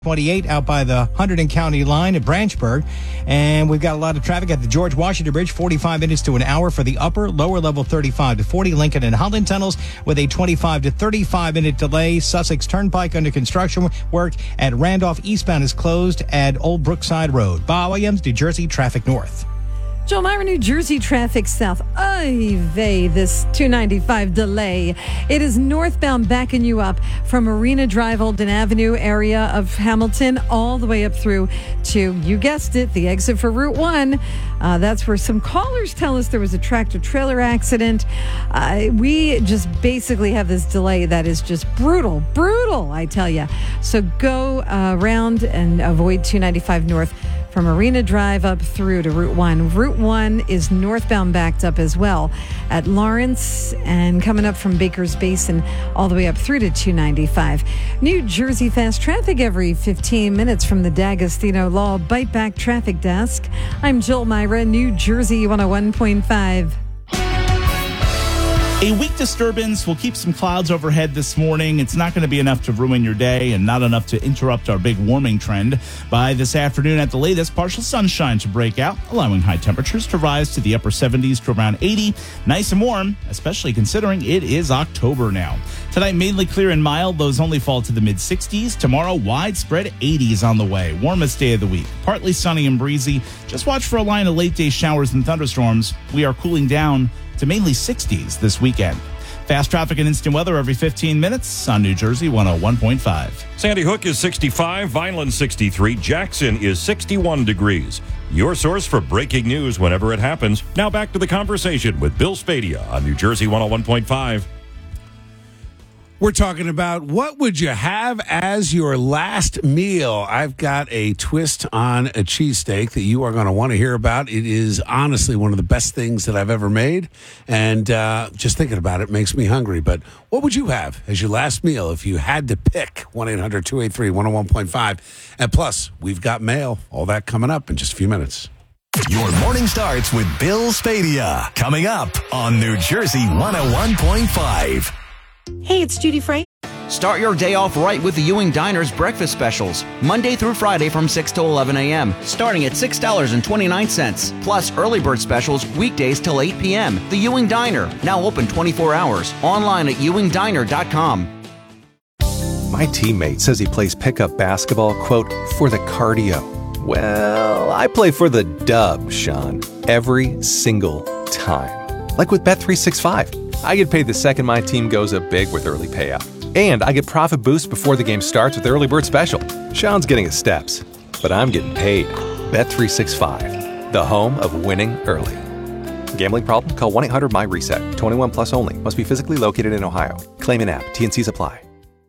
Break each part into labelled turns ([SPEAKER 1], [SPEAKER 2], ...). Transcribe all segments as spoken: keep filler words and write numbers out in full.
[SPEAKER 1] twenty-eight out by the Hunterdon County line at Branchburg. And we've got a lot of traffic at the George Washington Bridge, forty-five minutes to an hour for the upper, lower level thirty-five to forty. Lincoln and Holland tunnels with a twenty-five to thirty-five minute delay. Sussex Turnpike under construction work at Randolph eastbound is closed at Old Brookside Road. Bob Williams, New Jersey Traffic North.
[SPEAKER 2] Joe Myra, New Jersey traffic south. Ay vey, this two ninety-five delay. It is northbound backing you up from Marina Drive, Olden Avenue area of Hamilton, all the way up through to, you guessed it, the exit for Route one. Uh, that's where some callers tell us there was a tractor-trailer accident. Uh, we just basically have this delay that is just brutal, brutal, I tell you. So go uh, around and avoid two ninety-five north from Marina Drive up through to Route one. Route one is northbound backed up as well at Lawrence and coming up from Baker's Basin all the way up through to two ninety-five. New Jersey fast traffic every fifteen minutes from the D'Agostino Law Bite Back Traffic Desk. I'm Jill Myra, New Jersey one oh one point five.
[SPEAKER 3] A weak disturbance will keep some clouds overhead this morning. It's not going to be enough to ruin your day and not enough to interrupt our big warming trend. By this afternoon at the latest, partial sunshine to break out, allowing high temperatures to rise to the upper seventies to around eighty. Nice and warm, especially considering it is October now. Tonight, mainly clear and mild. Lows only fall to the mid-sixties. Tomorrow, widespread eighties on the way. Warmest day of the week. Partly sunny and breezy. Just watch for a line of late-day showers and thunderstorms. We are cooling down to mainly sixties this weekend. Fast traffic and instant weather every fifteen minutes on New Jersey one oh one point five.
[SPEAKER 4] Sandy Hook is sixty-five, Vineland sixty-three, Jackson is sixty-one degrees. Your source for breaking news whenever it happens. Now back to the conversation with Bill Spadia on New Jersey one oh one point five.
[SPEAKER 5] We're talking about what would you have as your last meal. I've got a twist on a cheesesteak that you are going to want to hear about. It is honestly one of the best things that I've ever made. And uh, just thinking about it makes me hungry. But what would you have as your last meal if you had to pick? one eight hundred two eight three one oh one point five. And plus, we've got mail. All that coming up in just a few minutes.
[SPEAKER 6] Your morning starts with Bill Spadia. Coming up on New Jersey one oh one point five.
[SPEAKER 7] Hey, it's Judy Frank.
[SPEAKER 8] Start your day off right with the Ewing Diner's breakfast specials. Monday through Friday from six to eleven a.m., starting at six dollars and twenty-nine cents. Plus early bird specials weekdays till eight p.m. The Ewing Diner, now open twenty-four hours. Online at ewing diner dot com.
[SPEAKER 9] My teammate says he plays pickup basketball, quote, for the cardio. Well, I play for the dub, Sean, every single time. Like with Bet three sixty-five. I get paid the second my team goes up big with early payout. And I get profit boosts before the game starts with Early Bird Special. Sean's getting his steps, but I'm getting paid. Bet three sixty-five, the home of winning early. Gambling problem? Call one eight hundred my reset. twenty-one plus only. Must be physically located in Ohio. Claim in app. T and Cs apply.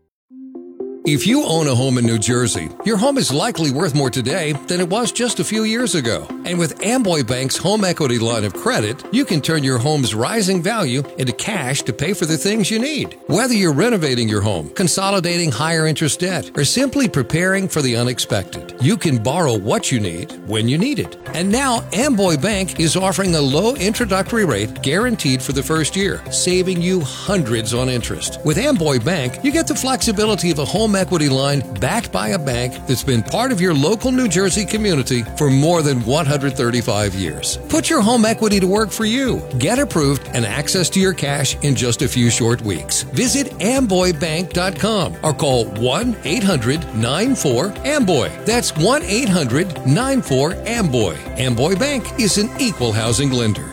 [SPEAKER 10] If you own a home in New Jersey, your home is likely worth more today than it was just a few years ago. And with Amboy Bank's home equity line of credit, you can turn your home's rising value into cash to pay for the things you need. Whether you're renovating your home, consolidating higher interest debt, or simply preparing for the unexpected, you can borrow what you need when you need it. And now Amboy Bank is offering a low introductory rate guaranteed for the first year, saving you hundreds on interest. With Amboy Bank, you get the flexibility of a home equity line backed by a bank that's been part of your local New Jersey community for more than one hundred thirty-five years. Put your home equity to work for you. Get approved and access to your cash in just a few short weeks. Visit amboy bank dot com or call one eight hundred nine four amboy. That's one eight hundred nine four amboy. Amboy Bank is an equal housing lender.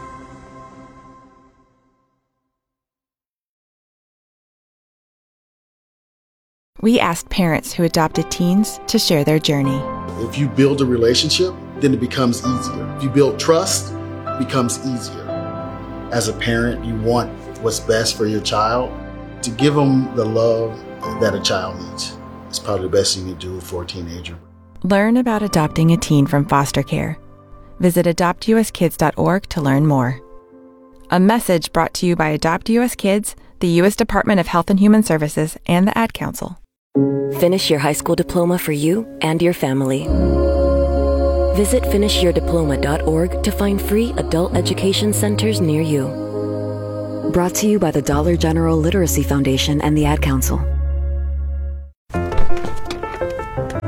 [SPEAKER 11] We asked parents who adopted teens to share their journey.
[SPEAKER 12] If you build a relationship, then it becomes easier. If you build trust, it becomes easier. As a parent, you want what's best for your child. To give them the love that a child needs is probably the best thing you can do for a teenager.
[SPEAKER 11] Learn about adopting a teen from foster care. Visit adopt u s kids dot org to learn more. A message brought to you by Adopt U S Kids, the U S Department of Health and Human Services, and the Ad Council.
[SPEAKER 13] Finish your high school diploma for you and your family. Visit finish your diploma dot org to find free adult education centers near you. Brought to you by the Dollar General Literacy Foundation and the Ad Council.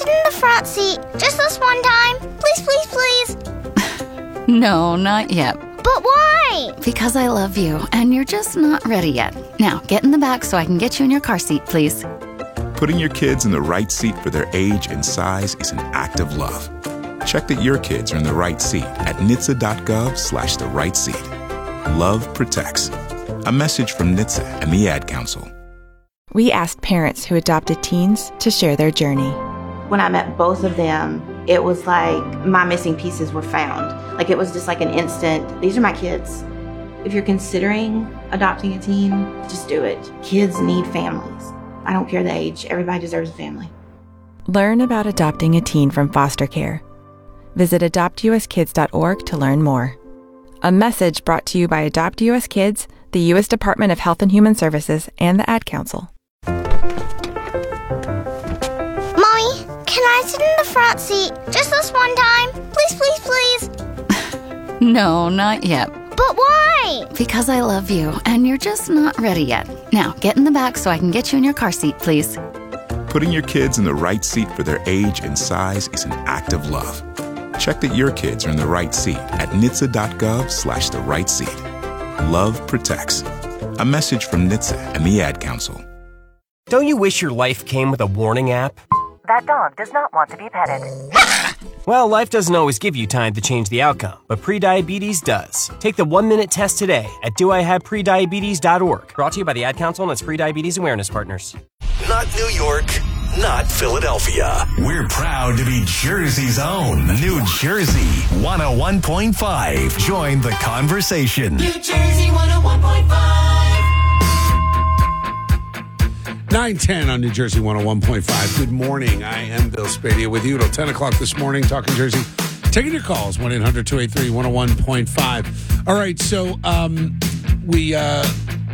[SPEAKER 14] sit in the front seat? Just this one time. Please, please, please.
[SPEAKER 15] No, not yet.
[SPEAKER 14] But why?
[SPEAKER 15] Because I love you, and you're just not ready yet. Now, get in the back so I can get you in your car seat, please.
[SPEAKER 16] Putting your kids in the right seat for their age and size is an act of love. Check that your kids are in the right seat at N H T S A dot gov slash the right seat. Love protects. A message from N H T S A and the Ad Council.
[SPEAKER 11] We asked parents who adopted teens to share their journey.
[SPEAKER 17] When I met both of them, it was like my missing pieces were found. Like it was just like an instant, these are my kids. If you're considering adopting a teen, just do it. Kids need families. I don't care the age. Everybody deserves a family.
[SPEAKER 11] Learn about adopting a teen from foster care. Visit adopt U S kids dot org to learn more. A message brought to you by Adopt U S Kids, the U S Department of Health and Human Services, and the Ad Council.
[SPEAKER 14] Mommy, can I sit in the front seat? Just this one time. Please, please, please.
[SPEAKER 15] No, not yet.
[SPEAKER 14] But why?
[SPEAKER 15] Because I love you, and you're just not ready yet. Now, get in the back so I can get you in your car seat, please.
[SPEAKER 16] Putting your kids in the right seat for their age and size is an act of love. Check that your kids are in the right seat at N H T S A dot gov slash the right seat. Love protects. A message from N H T S A and the Ad Council.
[SPEAKER 18] Don't you wish your life came with a warning app?
[SPEAKER 19] That dog does not want to be petted.
[SPEAKER 18] Well, life doesn't always give you time to change the outcome, but prediabetes does. Take the one-minute test today at do I have prediabetes dot org. Brought to you by the Ad Council and its prediabetes awareness partners.
[SPEAKER 6] Not New York, not Philadelphia. We're proud to be Jersey's own. New Jersey one oh one point five. Join the conversation.
[SPEAKER 20] New Jersey one oh one point five.
[SPEAKER 5] nine ten on New Jersey one oh one point five. Good morning. I am Bill Spadia with you till ten o'clock this morning, talking Jersey. Taking your calls, one eight hundred two eight three one oh one point five. All right, so um, we uh,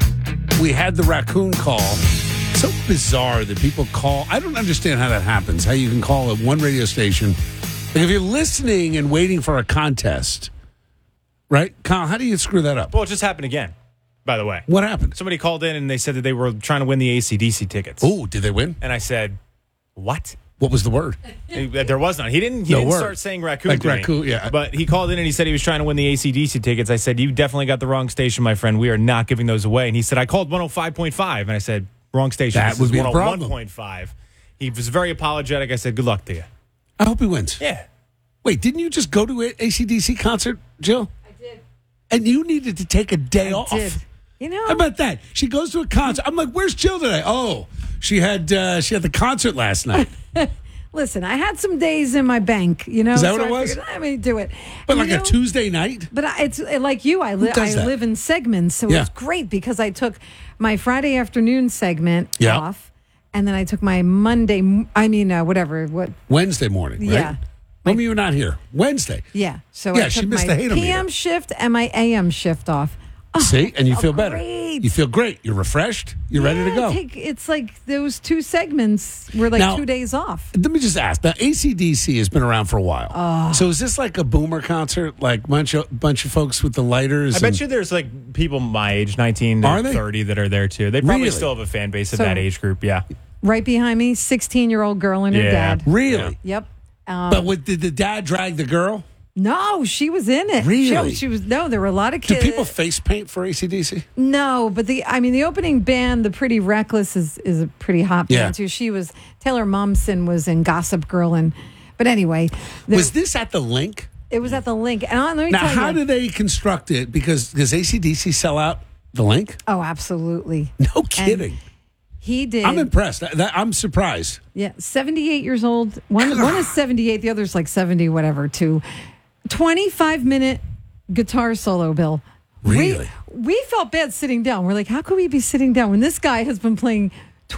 [SPEAKER 5] we had the raccoon call. So bizarre that people call. I don't understand how that happens, how you can call at one radio station. Like if you're listening and waiting for a contest, right? Kyle, how do you screw that up?
[SPEAKER 21] Well, it just happened again, by the way.
[SPEAKER 5] What happened?
[SPEAKER 21] Somebody called in and they said that they were trying to win the A C D C tickets.
[SPEAKER 5] Oh, did they win?
[SPEAKER 21] And I said, what?
[SPEAKER 5] What was the word?
[SPEAKER 21] There was none. He didn't, he
[SPEAKER 5] No
[SPEAKER 21] didn't
[SPEAKER 5] word.
[SPEAKER 21] start saying raccoon
[SPEAKER 5] Like
[SPEAKER 21] to
[SPEAKER 5] raccoon,
[SPEAKER 21] me.
[SPEAKER 5] yeah.
[SPEAKER 21] But he called in and he said he was trying to win the A C D C tickets. I said, you definitely got the wrong station, my friend. We are not giving those away. And he said, I called one oh five point five. And I said, wrong station.
[SPEAKER 5] That
[SPEAKER 21] This
[SPEAKER 5] would
[SPEAKER 21] is
[SPEAKER 5] be a
[SPEAKER 21] one oh one
[SPEAKER 5] problem.
[SPEAKER 21] point five. He was very apologetic. I said, good luck to you.
[SPEAKER 5] I hope he wins.
[SPEAKER 21] Yeah.
[SPEAKER 5] Wait, didn't you just go to an A C D C concert, Jill? I did. And you needed to take a day
[SPEAKER 2] I
[SPEAKER 5] off.
[SPEAKER 2] did. You know,
[SPEAKER 5] How about that? She goes to a concert. I'm like, where's Jill today? Oh, she had uh, she had the concert last night.
[SPEAKER 2] listen, I had some days in my bank, you know.
[SPEAKER 5] Is that
[SPEAKER 2] so
[SPEAKER 5] what it
[SPEAKER 2] I
[SPEAKER 5] was?
[SPEAKER 2] figured, Let me do it.
[SPEAKER 5] But
[SPEAKER 2] And
[SPEAKER 5] like
[SPEAKER 2] you
[SPEAKER 5] a
[SPEAKER 2] know,
[SPEAKER 5] Tuesday night?
[SPEAKER 2] But I, it's like you. I, li-
[SPEAKER 5] does
[SPEAKER 2] I
[SPEAKER 5] that?
[SPEAKER 2] live in segments, so
[SPEAKER 5] Yeah.
[SPEAKER 2] it was great because I took my Friday afternoon segment
[SPEAKER 5] Yeah.
[SPEAKER 2] off, and then I took my Monday. m- I mean, uh, whatever. What?
[SPEAKER 5] Wednesday morning, right?
[SPEAKER 2] Yeah.
[SPEAKER 5] When you were not here? Wednesday.
[SPEAKER 2] Yeah. So
[SPEAKER 5] Yeah,
[SPEAKER 2] I
[SPEAKER 5] she
[SPEAKER 2] took
[SPEAKER 5] missed
[SPEAKER 2] my
[SPEAKER 5] the Hater
[SPEAKER 2] P M
[SPEAKER 5] meter.
[SPEAKER 2] shift and my A M shift off. Oh,
[SPEAKER 5] See? And you feel better.
[SPEAKER 2] great.
[SPEAKER 5] You feel great. You're refreshed. You're ready to
[SPEAKER 2] Yeah,
[SPEAKER 5] go.
[SPEAKER 2] Take, it's like those two segments were like
[SPEAKER 5] Now-
[SPEAKER 2] two days off.
[SPEAKER 5] Let me just ask. Now, A C D C has been around for a while.
[SPEAKER 2] Oh.
[SPEAKER 5] So is this like a boomer concert? Like bunch of bunch of folks with the lighters?
[SPEAKER 21] I bet
[SPEAKER 5] and-
[SPEAKER 21] you there's like people my age, nineteen
[SPEAKER 5] Are
[SPEAKER 21] to
[SPEAKER 5] they?
[SPEAKER 21] thirty, that are there too. They probably
[SPEAKER 5] Really?
[SPEAKER 21] still have a fan base of
[SPEAKER 2] So-
[SPEAKER 21] that age group. Yeah.
[SPEAKER 2] Right behind me, sixteen-year-old girl and her
[SPEAKER 21] Yeah.
[SPEAKER 2] dad.
[SPEAKER 5] Really?
[SPEAKER 2] Yep. Um,
[SPEAKER 5] But with, did the dad drag the girl?
[SPEAKER 2] no, she was in it.
[SPEAKER 5] Really?
[SPEAKER 2] She, she was. No, there were a lot of
[SPEAKER 5] Do
[SPEAKER 2] kids.
[SPEAKER 5] people face paint for A C D C?
[SPEAKER 2] No, but the I mean the opening band, the Pretty Reckless, is is a pretty hot
[SPEAKER 5] Yeah.
[SPEAKER 2] band too. She was Taylor Momsen was in Gossip Girl, and but anyway, there-
[SPEAKER 5] Was this at the Link?
[SPEAKER 2] it was at the Link. And I, let me
[SPEAKER 5] Now,
[SPEAKER 2] tell
[SPEAKER 5] how
[SPEAKER 2] you,
[SPEAKER 5] do they construct it? Because does A C D C sell out the Link?
[SPEAKER 2] oh, absolutely.
[SPEAKER 5] No kidding.
[SPEAKER 2] He did.
[SPEAKER 5] I'm impressed. That- that- I'm surprised.
[SPEAKER 2] Yeah, seventy-eight years old. One one is seventy-eight. The other's like seventy, whatever. Too. twenty-five minute guitar solo, Bill.
[SPEAKER 5] Really?
[SPEAKER 2] We, we felt bad sitting down. We're like, how could we be sitting down when this guy has been playing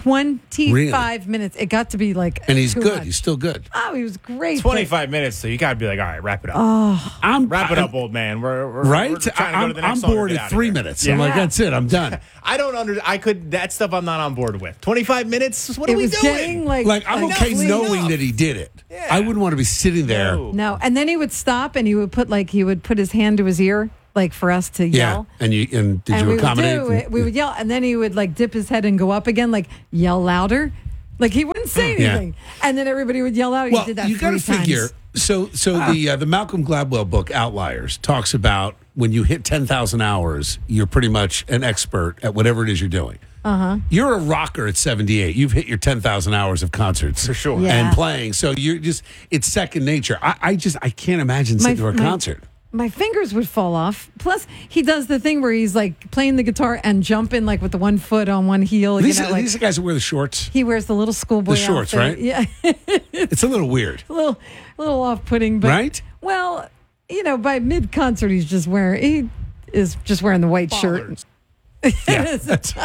[SPEAKER 2] twenty-five minutes? It got to be like,
[SPEAKER 5] And he's
[SPEAKER 2] too
[SPEAKER 5] good.
[SPEAKER 2] much.
[SPEAKER 5] He's still good.
[SPEAKER 2] Oh, he was great.
[SPEAKER 21] twenty-five minutes, so you got to be like, all right, wrap it up.
[SPEAKER 2] Oh,
[SPEAKER 5] I'm
[SPEAKER 21] wrap it
[SPEAKER 5] I'm-
[SPEAKER 21] up, old man. We're, we're
[SPEAKER 5] Right?
[SPEAKER 21] We're trying to go
[SPEAKER 5] I'm,
[SPEAKER 21] to the
[SPEAKER 5] I'm
[SPEAKER 21] next song or
[SPEAKER 5] bored
[SPEAKER 21] get
[SPEAKER 5] at
[SPEAKER 21] out of
[SPEAKER 5] three
[SPEAKER 21] here.
[SPEAKER 5] minutes.
[SPEAKER 21] Yeah.
[SPEAKER 5] I'm like, that's it. I'm done.
[SPEAKER 21] I don't under. I could that stuff. I'm not on board with. twenty-five minutes. What are
[SPEAKER 2] it
[SPEAKER 21] we
[SPEAKER 2] was
[SPEAKER 21] doing?
[SPEAKER 2] getting like,
[SPEAKER 5] Like, I'm
[SPEAKER 2] like,
[SPEAKER 5] okay
[SPEAKER 2] enough.
[SPEAKER 5] knowing that he did it. I wouldn't want to be sitting there.
[SPEAKER 21] No.
[SPEAKER 2] No, and then he would stop and he would put like he would put his hand to his ear, like for us to
[SPEAKER 5] Yeah.
[SPEAKER 2] yell.
[SPEAKER 5] And you and did
[SPEAKER 2] and
[SPEAKER 5] you
[SPEAKER 2] we would
[SPEAKER 5] accommodate?
[SPEAKER 2] do it. We would yell, and then he would like dip his head and go up again, like yell louder. Like he wouldn't say
[SPEAKER 5] Yeah.
[SPEAKER 2] anything, and then everybody would yell out.
[SPEAKER 5] Well,
[SPEAKER 2] he did that
[SPEAKER 5] you
[SPEAKER 2] got to
[SPEAKER 5] figure. So, so the uh, the Malcolm Gladwell book Outliers talks about when you hit ten thousand hours, you're pretty much an expert at whatever it is you're doing.
[SPEAKER 2] Uh huh.
[SPEAKER 5] You're a rocker at seventy-eight. You've hit your ten thousand hours of concerts for
[SPEAKER 21] sure,
[SPEAKER 2] Yeah.
[SPEAKER 5] and playing. So you're just it's second nature. I, I just I can't imagine sitting through a concert.
[SPEAKER 2] My fingers would fall off. Plus, he does the thing where he's like playing the guitar and jumping like with the one foot on one heel.
[SPEAKER 5] These,
[SPEAKER 2] you know,
[SPEAKER 5] are,
[SPEAKER 2] like
[SPEAKER 5] these are the guys who wear the shorts.
[SPEAKER 2] he wears the little schoolboy
[SPEAKER 5] The shorts,
[SPEAKER 2] outfit.
[SPEAKER 5] right?
[SPEAKER 2] Yeah,
[SPEAKER 5] It's a little weird,
[SPEAKER 2] a little, a little off-putting, but
[SPEAKER 5] right?
[SPEAKER 2] well, you know, by mid-concert, he's just wearing he is just wearing the white shirt.
[SPEAKER 5] Yeah,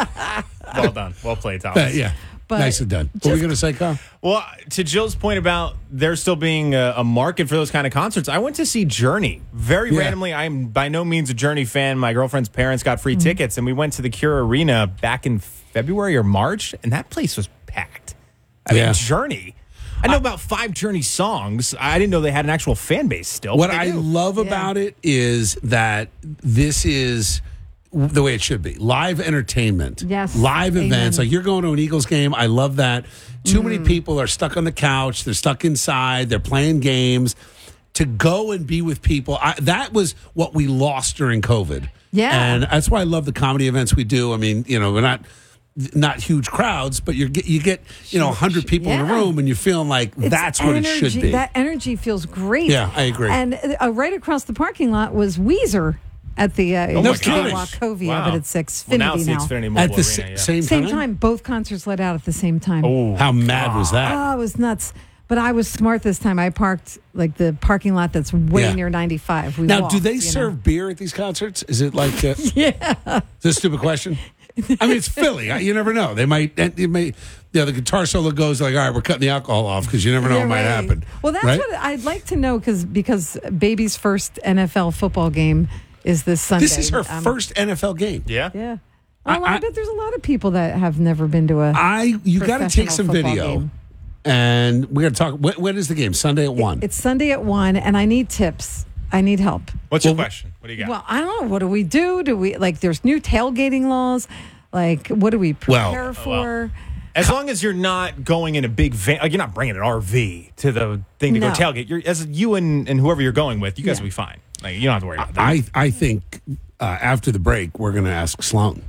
[SPEAKER 21] Well done. Well played, Thomas.
[SPEAKER 5] Uh, yeah.
[SPEAKER 2] But
[SPEAKER 5] Nicely done. What were you going to say, Carl?
[SPEAKER 21] Well, to Jill's point about there still being a, a market for those kind of concerts, I went to see Journey. Very
[SPEAKER 5] Yeah.
[SPEAKER 21] randomly, I'm by no means a Journey fan. My girlfriend's parents got free tickets, and we went to the Cure Arena back in February or March, and that place was packed. I
[SPEAKER 5] Yeah.
[SPEAKER 21] mean, Journey. I know about five Journey songs. I didn't know they had an actual fan base still.
[SPEAKER 5] What
[SPEAKER 21] but they
[SPEAKER 5] I
[SPEAKER 21] do.
[SPEAKER 5] love about it is that this is the way it should be. Live entertainment.
[SPEAKER 2] Yes.
[SPEAKER 5] Live
[SPEAKER 2] Amen.
[SPEAKER 5] events. Like you're going to an Eagles game. I love that. Too many people are stuck on the couch. They're stuck inside. They're playing games. To go and be with people. I, that was what we lost during COVID.
[SPEAKER 2] Yeah.
[SPEAKER 5] And that's why I love the comedy events we do. I mean, you know, we're not not huge crowds, but you get you get, you know, one hundred people in a
[SPEAKER 2] Yeah.
[SPEAKER 5] room and you're feeling like
[SPEAKER 2] It's
[SPEAKER 5] that's what it
[SPEAKER 2] energy-
[SPEAKER 5] should be.
[SPEAKER 2] That energy feels great.
[SPEAKER 5] Yeah, I agree.
[SPEAKER 2] And uh, right across the parking lot was Weezer at the uh,
[SPEAKER 5] Oh my
[SPEAKER 2] used to be
[SPEAKER 5] gosh.
[SPEAKER 2] Wachovia,
[SPEAKER 21] Wow.
[SPEAKER 2] but it's Xfinity
[SPEAKER 21] Well, now it's the
[SPEAKER 2] now.
[SPEAKER 21] Xfinity Mobile
[SPEAKER 5] At the
[SPEAKER 21] Arena,
[SPEAKER 5] sa-
[SPEAKER 21] yeah.
[SPEAKER 5] same,
[SPEAKER 2] Same
[SPEAKER 5] time?
[SPEAKER 2] time, both concerts let out at the same time.
[SPEAKER 21] Oh,
[SPEAKER 5] How mad was that?
[SPEAKER 2] Oh, it was nuts. But I was smart this time. I parked like the parking lot that's way
[SPEAKER 5] Yeah.
[SPEAKER 2] near ninety-five. We
[SPEAKER 5] Now,
[SPEAKER 2] walked,
[SPEAKER 5] do they
[SPEAKER 2] you
[SPEAKER 5] serve
[SPEAKER 2] know.
[SPEAKER 5] beer at these concerts? Is it like, uh, is
[SPEAKER 2] Yeah.
[SPEAKER 5] this a stupid question? I mean, it's Philly. You never know. They might, it may, you know, the guitar solo goes like, all right, we're cutting the alcohol off because you never know
[SPEAKER 2] Yeah,
[SPEAKER 5] what might
[SPEAKER 2] right.
[SPEAKER 5] happen.
[SPEAKER 2] Well, that's
[SPEAKER 5] right?
[SPEAKER 2] what I'd like to know because because baby's first N F L football game is this Sunday.
[SPEAKER 5] This is her
[SPEAKER 2] Um,
[SPEAKER 5] first N F L game.
[SPEAKER 21] Yeah.
[SPEAKER 2] Yeah. Well, I,
[SPEAKER 5] I-
[SPEAKER 2] bet there's a lot of people that have never been to a.
[SPEAKER 5] I, you got to take
[SPEAKER 2] professional
[SPEAKER 5] some
[SPEAKER 2] football
[SPEAKER 5] video
[SPEAKER 2] game.
[SPEAKER 5] and we got to talk. When, when is the game? Sunday at one.
[SPEAKER 2] It's Sunday at one, and I need tips. I need help.
[SPEAKER 21] What's your question? What do you got?
[SPEAKER 2] Well, I don't know. What do we do? Do we like? There's new tailgating laws. Like, what do we
[SPEAKER 5] Well-
[SPEAKER 2] prepare for?
[SPEAKER 21] As long as you're not going in a big van, like you're not bringing an R V to the thing to
[SPEAKER 2] No.
[SPEAKER 21] go tailgate. You're as you and, and whoever you're going with, you guys
[SPEAKER 2] Yeah.
[SPEAKER 21] will be fine. Like you don't have to worry about that.
[SPEAKER 5] I, I think uh, after the break, we're going to ask Sloan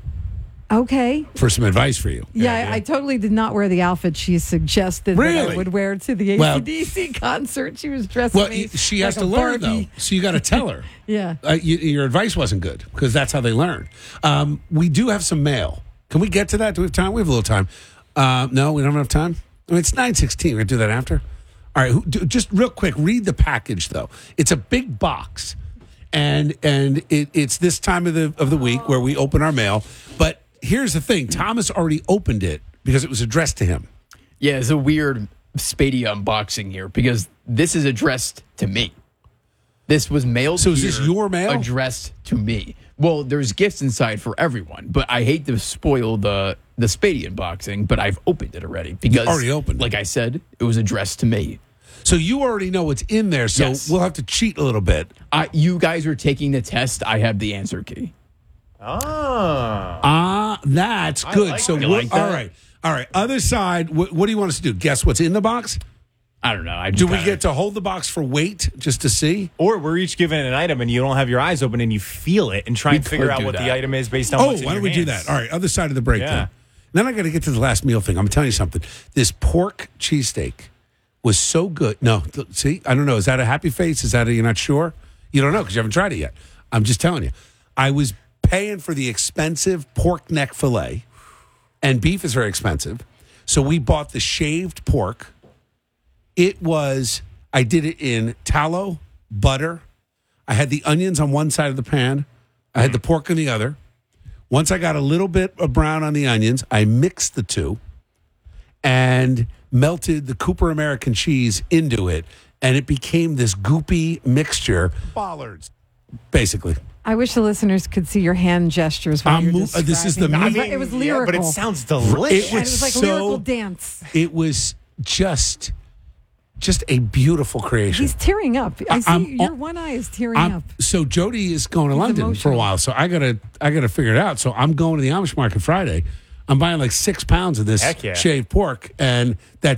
[SPEAKER 2] Okay.
[SPEAKER 5] for some advice for you.
[SPEAKER 2] Yeah, I, I totally did not wear the outfit she suggested that
[SPEAKER 5] Really?
[SPEAKER 2] I would wear to the
[SPEAKER 5] Well-
[SPEAKER 2] A C D C concert. She was dressed
[SPEAKER 5] Well,
[SPEAKER 2] me
[SPEAKER 5] y- she has
[SPEAKER 2] like
[SPEAKER 5] to
[SPEAKER 2] a
[SPEAKER 5] learn,
[SPEAKER 2] Barbie.
[SPEAKER 5] though. So you got to tell her.
[SPEAKER 2] Yeah.
[SPEAKER 5] Uh, you, your advice wasn't good because that's how they learn. Um, we do have some mail. Can we get to that? Do we have time? We have a little time. Uh, no, we don't have enough time. I mean, it's nine sixteen. We're going to do that after. All right. Who, do, just real quick, read the package, though. It's a big box, and and it, it's this time of the of the week where we open our mail. But here's the thing. Thomas already opened it because it was addressed to him.
[SPEAKER 1] Yeah, it's a weird Spady unboxing here because this is addressed to me. This was mailed
[SPEAKER 5] So is this
[SPEAKER 1] here,
[SPEAKER 5] your mail?
[SPEAKER 1] addressed to me. Well, there's gifts inside for everyone, but I hate to spoil the the Spady unboxing, but I've opened it already because
[SPEAKER 5] already opened it.
[SPEAKER 1] Like I said, it was addressed to me.
[SPEAKER 5] So you already know what's in there. So
[SPEAKER 1] Yes.
[SPEAKER 5] we'll have to cheat a little bit.
[SPEAKER 1] I, you guys are taking the test. I have the answer key.
[SPEAKER 21] Ah.
[SPEAKER 5] Ah, that's
[SPEAKER 21] I
[SPEAKER 5] good.
[SPEAKER 21] like
[SPEAKER 5] so
[SPEAKER 21] it. You
[SPEAKER 5] we're-
[SPEAKER 1] like that?
[SPEAKER 5] all right, all right. Other side. What, what do you want us to do? Guess what's in the box?
[SPEAKER 1] I don't know. I
[SPEAKER 5] Do we get to hold the box for weight just to see?
[SPEAKER 21] Or we're each given an item and you don't have your eyes open and you feel it and try
[SPEAKER 1] We
[SPEAKER 21] and figure
[SPEAKER 1] could
[SPEAKER 21] out
[SPEAKER 1] do
[SPEAKER 21] what the
[SPEAKER 1] that.
[SPEAKER 21] item is based on
[SPEAKER 5] Oh,
[SPEAKER 21] what's in
[SPEAKER 5] why don't
[SPEAKER 21] your
[SPEAKER 5] we do
[SPEAKER 21] hands.
[SPEAKER 5] that? All right, other side of the break.
[SPEAKER 21] Yeah.
[SPEAKER 5] Then. Then I got to get to the last meal thing. I'm telling you something. This pork cheesesteak was so good. No, th- see, I don't know. Is that a happy face? Is that a you're not sure? You don't know because you haven't tried it yet. I'm just telling you. I was paying for the expensive pork neck fillet, and beef is very expensive. So we bought the shaved pork. It was, I did it in tallow, butter. I had the onions on one side of the pan. I had the pork on the other. Once I got a little bit of brown on the onions, I mixed the two and melted the Cooper American cheese into it. And it became this goopy mixture. Bollards. Basically.
[SPEAKER 2] I wish the listeners could see your hand gestures while
[SPEAKER 5] I'm
[SPEAKER 2] you're
[SPEAKER 5] mo- uh, this is the
[SPEAKER 2] describing
[SPEAKER 5] me-
[SPEAKER 2] that. It was
[SPEAKER 21] Yeah,
[SPEAKER 2] lyrical.
[SPEAKER 21] but it sounds delicious.
[SPEAKER 5] It
[SPEAKER 2] And
[SPEAKER 5] was
[SPEAKER 2] it was like a
[SPEAKER 5] so-
[SPEAKER 2] lyrical dance.
[SPEAKER 5] It was just, just a beautiful creation.
[SPEAKER 2] He's tearing up. I see
[SPEAKER 5] I'm-
[SPEAKER 2] your one eye is tearing
[SPEAKER 5] I'm-
[SPEAKER 2] up.
[SPEAKER 5] So Jody is going to
[SPEAKER 2] He's
[SPEAKER 5] London for a
[SPEAKER 2] emotional.
[SPEAKER 5] while, so I gotta I gotta figure it out. So I'm going to the Amish market Friday. I'm buying like six pounds of this
[SPEAKER 21] Heck yeah.
[SPEAKER 5] shaved pork, and that